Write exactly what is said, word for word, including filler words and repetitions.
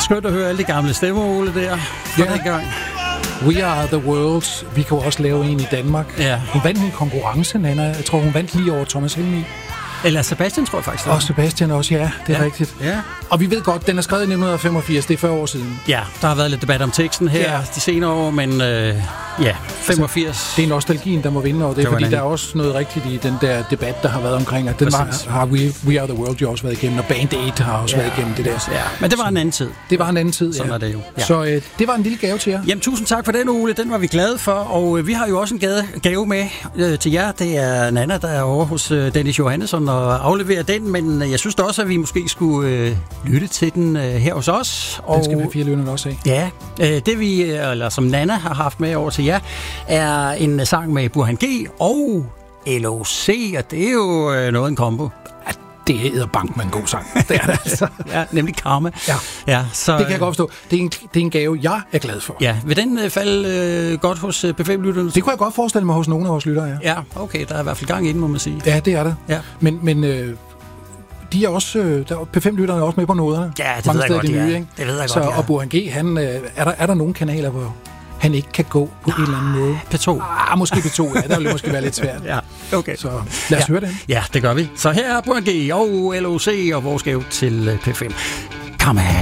Skønt at høre alle de gamle stemmer, Ole, der. For Ja. den gang. We Are The World. Vi kan jo også lave en i Danmark. Ja. Hun vandt en konkurrence, Nana. Jeg tror, hun vandt lige over Thomas Helmig. Eller Sebastian, tror jeg faktisk. Og Sebastian også, ja. Det er Ja. rigtigt. Ja. Og vi ved godt, den er skrevet i nitten femogfirs. Det er fyrre år siden. Ja, der har været lidt debat om teksten her Ja. de senere år, men øh, ja, femogfirs. Det er nostalgien, der må vinde over det, Det var fordi en der er også noget rigtigt i den der debat, der har været omkring, at den Præcis. var, har We, We Are The World jo også været igennem, og Band otte har også Ja. været igennem det der. Ja, men det var en anden tid. Det var en anden tid, Sådan ja. er det jo. Ja. Så øh, det var en lille gave til jer. Jamen, tusind tak for den, Ole. Den var vi glade for, og øh, vi har jo også en gave, gave med øh, til jer. Det er Nana, der er over hos øh, Dennis Johannesson og afleverer den, men øh, jeg synes da også, at vi måske skulle øh, lytte til den øh, her hos os. Og Den skal vi fire lønner også af. ja, øh, det vi, øh, eller som Nana har haft med over til jer, er en sang med Burhan G og L O C, og det er jo øh, noget en kombo. Det er bank med en god sang. Det er det altså. Ja, nemlig Karma. Ja. Ja, så, Det kan jeg godt forstå. Det er en, det er en gave, jeg er glad for. Ja, vil den øh, falde øh, godt hos øh, P fem-lytterne? Det kunne jeg godt forestille mig hos nogle af vores lyttere, ja. Ja, okay, der er i hvert fald gang i den, må man sige. Ja, det er det. Ja. Men, men øh, de er også, øh, der, P fem-lytterne er også med på noderne. Ja, det Mange ved jeg steder godt, i det de nye, er. ikke? Det ved jeg Så, godt, ja. Og Burhan G, han, øh, er, der, er der nogle kanaler, hvor han ikke kan gå på en eller anden måde? P to. Ah, måske P to, ja. Der vil det måske være lidt svært. Ja, okay. Så lad os ja. høre den. Ja, det gør vi. Så her er Burhan G og L O C og vores gave til øh, P fem. Come on.